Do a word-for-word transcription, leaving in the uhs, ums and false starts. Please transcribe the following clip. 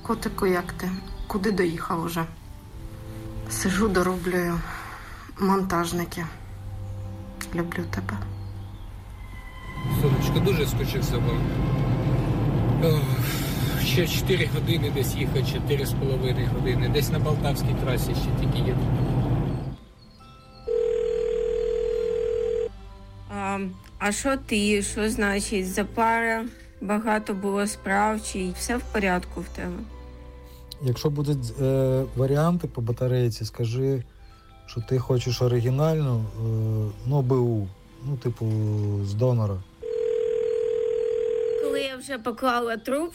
Котику, як ти? Куди доїхав уже? Сижу, дороблюю монтажники. Люблю тебе. Сонечко, дуже скучив за вами. Ох, ще чотири години десь їхати, чотири з половиною години. Десь на Полтавській трасі ще тільки їду. А, а що ти? Що значить? За пара багато було справ, чи все в порядку в тебе? Якщо будуть е, варіанти по батарейці, скажи, що ти хочеш оригінальну, е, ну, БУ, ну, типу, з донора. Коли я вже поклала трубку,